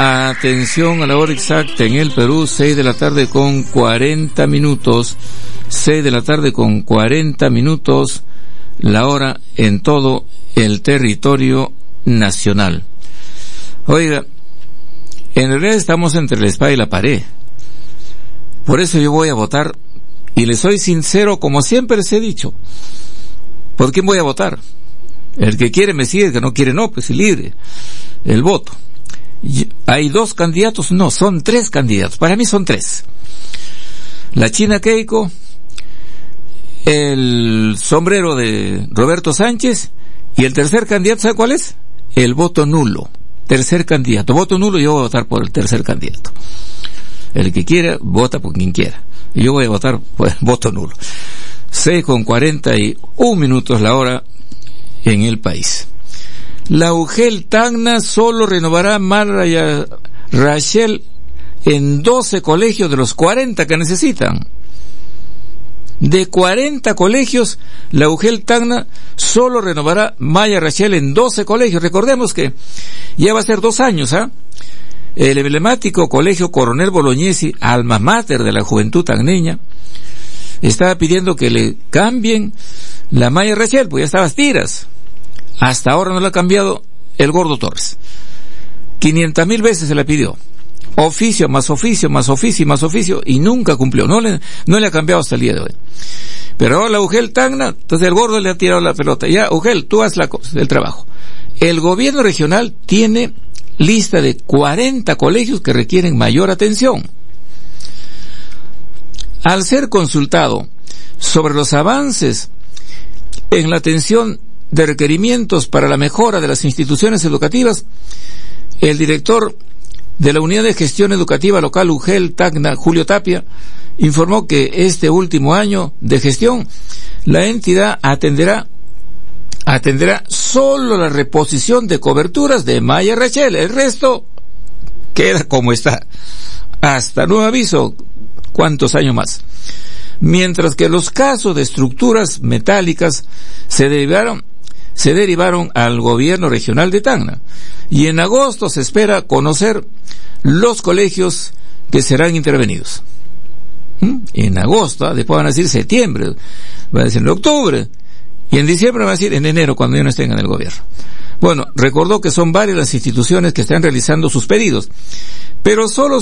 Atención a la hora exacta en el Perú, 6 de la tarde con 40 minutos. 6 de la tarde con 40 minutos, la hora en todo el territorio nacional. Oiga, en realidad estamos entre la espada y la pared. Por eso yo voy a votar, y les soy sincero, como siempre les he dicho. ¿Por quién voy a votar? El que quiere me sigue, el que no quiere no, pues libre el voto. ¿Hay dos candidatos? No, son tres candidatos. Para mí son tres. La China Keiko, el sombrero de Roberto Sánchez, y el tercer candidato, ¿sabe cuál es? El voto nulo. Tercer candidato. Voto nulo, yo voy a votar por el tercer candidato. El que quiera, vota por quien quiera. Yo voy a votar por el voto nulo. 6 con 41 minutos la hora en el país. La UGEL Tacna solo renovará Maya Rachel en 12 colegios de los 40 que necesitan. De 40 colegios, la UGEL Tacna solo renovará Maya Rachel en 12 colegios. Recordemos que ya va a ser 2 años, El emblemático Colegio Coronel Bolognesi, alma mater de la juventud tacneña, estaba pidiendo que le cambien la Maya Rachel, pues ya estaba a tiras. Hasta ahora no la ha cambiado el Gordo Torres. 500,000 veces se la pidió. Oficio, más oficio, más oficio, más oficio, y nunca cumplió. No le ha cambiado hasta el día de hoy. Pero ahora la UGEL Tacna, entonces el Gordo le ha tirado la pelota. Ya, UGEL, tú haz el trabajo. El gobierno regional tiene lista de 40 colegios que requieren mayor atención. Al ser consultado sobre los avances en la atención de requerimientos para la mejora de las instituciones educativas, el director de la Unidad de Gestión Educativa Local UGEL Tacna, Julio Tapia, informó que este último año de gestión la entidad atenderá solo la reposición de coberturas de Maya Rachel. El resto queda como está. Hasta nuevo aviso, ¿cuántos años más? Mientras que los casos de estructuras metálicas se derivaron al gobierno regional de Tacna. Y en agosto se espera conocer los colegios que serán intervenidos. En agosto, después van a decir septiembre, van a decir en octubre, y en diciembre van a decir en enero, cuando ya no estén en el gobierno. Bueno, recordó que son varias las instituciones que están realizando sus pedidos, pero solo